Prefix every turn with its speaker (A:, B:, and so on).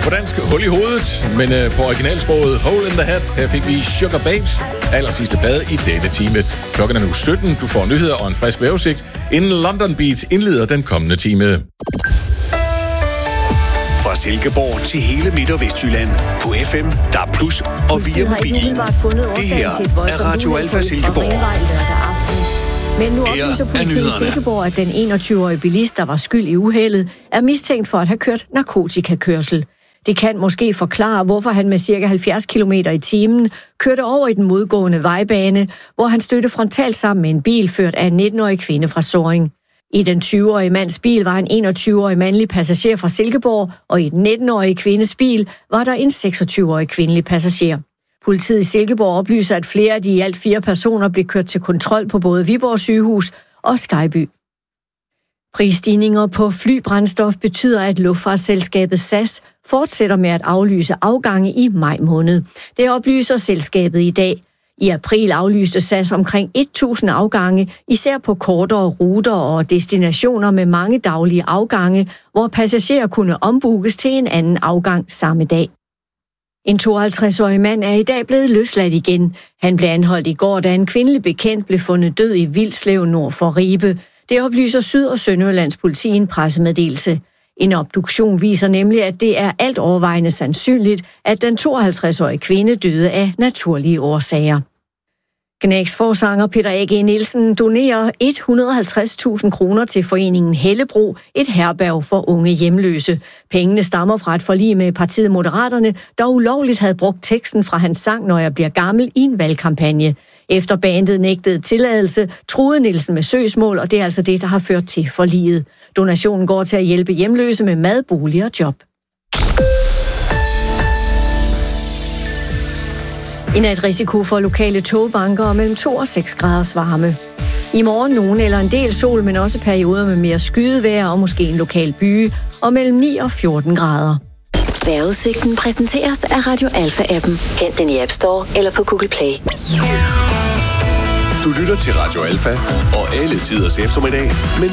A: På dansk hul i hovedet, men på originalsproget Hole in the Head. Her fik vi Sugar Babes, allersidste plade i denne time. Klokken er nu 17. Du får nyheder og en frisk vejrudsigt, inden London Beat indleder den kommende time.
B: Fra Silkeborg til hele Midt- og Vestjylland. På FM, DAB+, og via mobilen. Det her er Radio Alfa Silkeborg.
C: Men nu oplyser politiet i Silkeborg, at den 21-årige bilist, der var skyld i uheldet, er mistænkt for at have kørt narkotikakørsel. Det kan måske forklare, hvorfor han med ca. 70 km i timen kørte over i den modgående vejbane, hvor han stødte frontalt sammen med en bil ført af en 19-årig kvinde fra Sorring. I den 20-årige mands bil var en 21-årig mandlig passager fra Silkeborg, og i den 19-årige kvindes bil var der en 26-årig kvindelig passager. Politiet i Silkeborg oplyser, at flere af de i alt 4 personer blev kørt til kontrol på både Viborg Sygehus og Skejby. Prisstigninger på flybrændstof betyder, at luftfartsselskabet SAS fortsætter med at aflyse afgange i maj måned. Det oplyser selskabet i dag. I april aflyste SAS omkring 1.000 afgange, især på kortere ruter og destinationer med mange daglige afgange, hvor passagerer kunne ombookes til en anden afgang samme dag. En 52-årig mand er i dag blevet løsladt igen. Han blev anholdt i går, da en kvindelig bekendt blev fundet død i Vildslev nord for Ribe. Det oplyser Syd- og Sønderjyllands politi i en pressemeddelelse. En obduktion viser nemlig, at det er alt overvejende sandsynligt, at den 52-årige kvinde døde af naturlige årsager. Gnags forsanger Peter A.G. Nielsen donerer 150.000 kroner til foreningen Hellebro, et herberg for unge hjemløse. Pengene stammer fra et forlig med partiet Moderaterne, der ulovligt havde brugt teksten fra hans sang Når jeg bliver gammel i en valgkampagne. Efter bandet nægtede tilladelse, truede Nielsen med søgsmål, og det er altså det, der har ført til forliget. Donationen går til at hjælpe hjemløse med mad, bolig og job. I nat risiko for lokale togbanker mellem 2 og 6 graders varme. I morgen nogen eller en del sol, men også perioder med mere skydevejr og måske en lokal byge, og mellem 9 og 14 grader.
D: Vejrudsigten præsenteres af Radio Alfa-appen. Hent den i App Store eller på Google Play.
B: Du lytter til Radio Alfa og alle tiders eftermiddag med